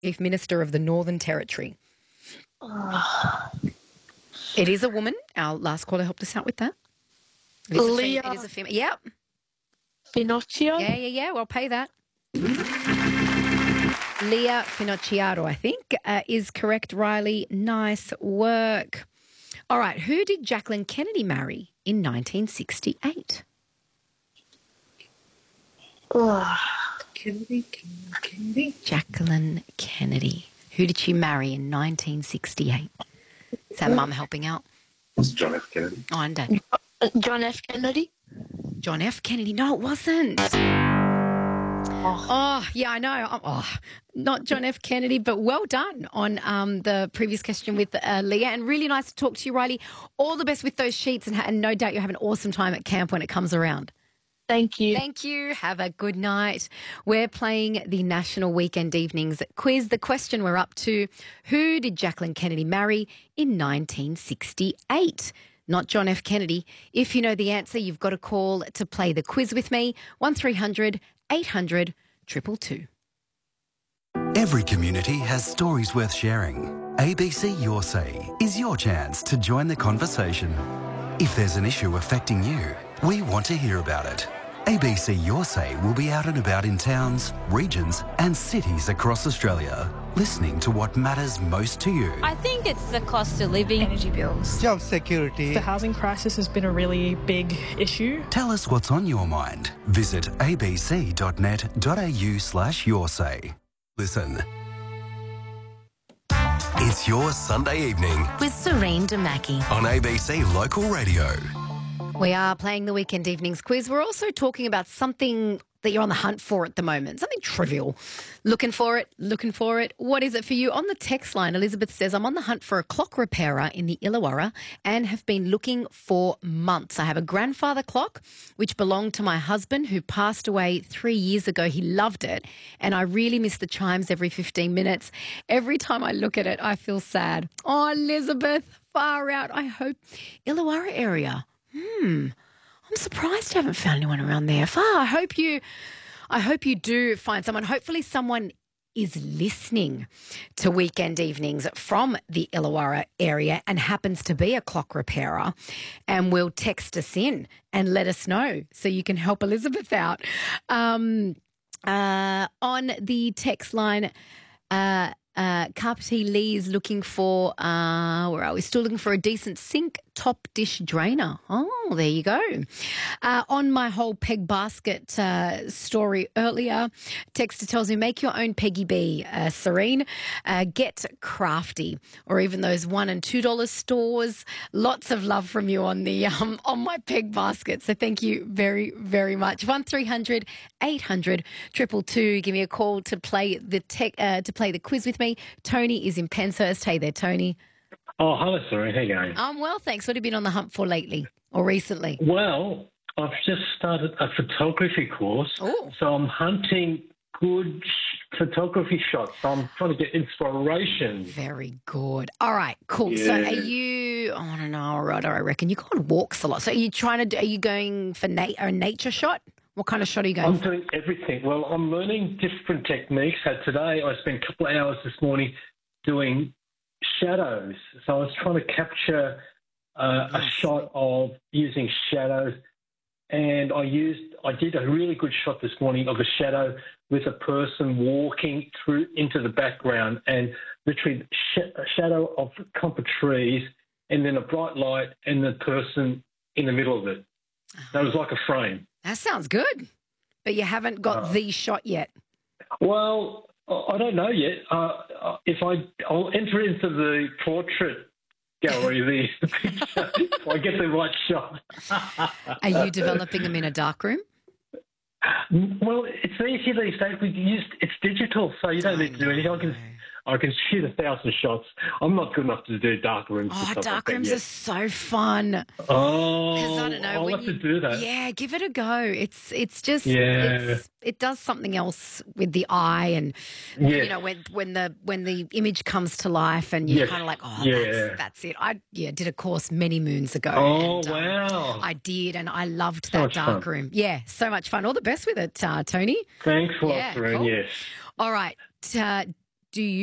if Minister of the Northern Territory? It is a woman. Our last caller helped us out with that. It is a female. Yep. Finocchio? Yeah. Well, pay that. Leah Finocchiaro, I think, is correct, Riley. Nice work. All right. Who did Jacqueline Kennedy marry in 1968? Kennedy. Jacqueline Kennedy. Who did she marry in 1968? Is that Mum helping out? It's John F. Kennedy. Oh, and Dad. John F. Kennedy? John F. Kennedy. No, it wasn't. Oh, yeah, I know. Not John F. Kennedy, but well done on the previous question with Leah. And really nice to talk to you, Riley. All the best with those sheets, and no doubt you'll have an awesome time at camp when it comes around. Thank you. Thank you. Have a good night. We're playing the National Weekend Evenings quiz. The question we're up to, who did Jacqueline Kennedy marry in 1968? Not John F. Kennedy. If you know the answer, you've got a call to play the quiz with me, 1300 800 222. Every community has stories worth sharing. ABC Your Say is your chance to join the conversation. If there's an issue affecting you, we want to hear about it. ABC Your Say will be out and about in towns, regions and cities across Australia, listening to what matters most to you. I think it's the cost of living. Energy bills. Job security. The housing crisis has been a really big issue. Tell us what's on your mind. Visit abc.net.au/yoursay. Listen. It's your Sunday evening with Serene Damaki on ABC Local Radio. We are playing the Weekend Evenings quiz. We're also talking about something that you're on the hunt for at the moment, something trivial. Looking for it. What is it for you? On the text line, Elizabeth says, I'm on the hunt for a clock repairer in the Illawarra and have been looking for months. I have a grandfather clock which belonged to my husband who passed away 3 years ago. He loved it and I really miss the chimes every 15 minutes. Every time I look at it, I feel sad. Oh, Elizabeth, far out. I hope Illawarra area. I'm surprised you haven't found anyone around there. I hope you do find someone. Hopefully someone is listening to Weekend Evenings from the Illawarra area and happens to be a clock repairer and will text us in and let us know so you can help Elizabeth out. On the text line, Carpety Lee is looking for, where are we? Still looking for a decent sink top dish drainer. Oh, there you go. On my whole peg basket story earlier, texter tells me, make your own Peggy B, Serene. Get crafty, or even those $1 and $2 stores. Lots of love from you on the on my peg basket. So thank you very, very much. 1300 800 222. Give me a call to play the quiz with me. Tony is in Penshurst. Hey there, Tony. Oh, hello, Serene. How you going? I'm well, thanks. What have you been on the hunt for lately or recently? Well, I've just started a photography course, so I'm hunting good photography shots. So I'm trying to get inspiration. Very good. All right, cool. Yeah. So are you, I don't know, I reckon you go on walks a lot. So are you going for a nature shot? What kind of shot are you going I'm for? doing everything. Well, I'm learning different techniques. So today I spent a couple of hours this morning doing shadows. So I was trying to capture a shot of using shadows, and I did a really good shot this morning of a shadow with a person walking through into the background, and literally a shadow of a clump of trees, and then a bright light, and the person in the middle of it. That was like a frame. That sounds good, but you haven't got the shot yet. Well, I don't know yet. I'll enter into the portrait gallery, the picture, if I get the right shot. Are you developing them in a darkroom? Well, it's easy these days. It's digital, so you don't need to do anything. I can shoot 1,000 shots. I'm not good enough to do dark rooms. Oh, dark rooms are so fun. Oh, I don't know, I'll have to do that. Yeah, give it a go. It's just it does something else with the eye, and you know when the image comes to life, and you're kind of like, that's it. I did a course many moons ago. Oh, and, wow! I did, and I loved that dark room. Yeah, so much fun. All the best with it, Tony. Thanks a lot, Serene. Cool. Yes. All right. do you